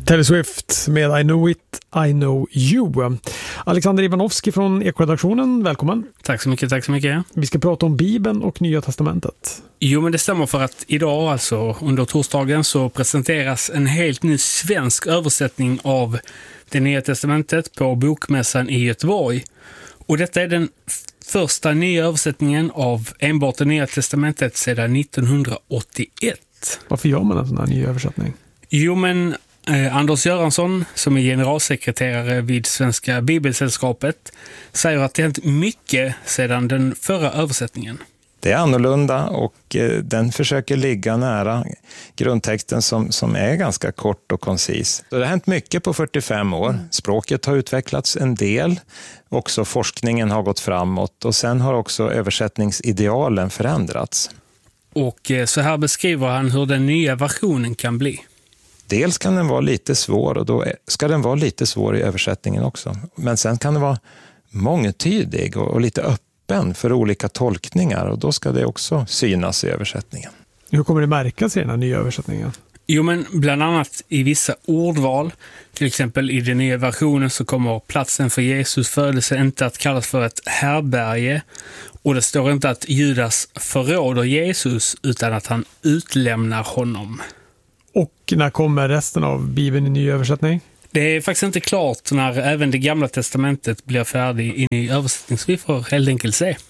Taylor Swift med I Know It, I Know You. Alexander Ivanovski från Ekoredaktionen, välkommen. Tack så mycket. Vi ska prata om Bibeln och Nya Testamentet. Jo, men det stämmer, för att idag, alltså under torsdagen, så presenteras en helt ny svensk översättning av det Nya Testamentet på Bokmässan i Göteborg. Och detta är den första nya översättningen av enbart det Nya Testamentet sedan 1981. Varför gör man en sån här ny översättning? Jo, men Anders Göransson, som är generalsekreterare vid Svenska Bibelsällskapet, säger att det hänt mycket sedan den förra översättningen. Det är annorlunda och den försöker ligga nära grundtexten som är ganska kort och koncis. Så det har hänt mycket på 45 år. Språket har utvecklats en del. Också forskningen har gått framåt och sen har också översättningsidealen förändrats. Och så här beskriver han hur den nya versionen kan bli. Dels kan den vara lite svår och då ska den vara lite svår i översättningen också. Men sen kan den vara mångtydig och lite öppen för olika tolkningar och då ska det också synas i översättningen. Hur kommer det märkas i den här nya översättningen? Jo, men bland annat i vissa ordval. Till exempel i den nya versionen så kommer platsen för Jesus födelse inte att kallas för ett härberge. Och det står inte att Judas förråder Jesus utan att han utlämnar honom. Och när kommer resten av Bibeln i ny översättning? Det är faktiskt inte klart när även det gamla testamentet blir färdigt in i översättning, så vi får helt enkelt se.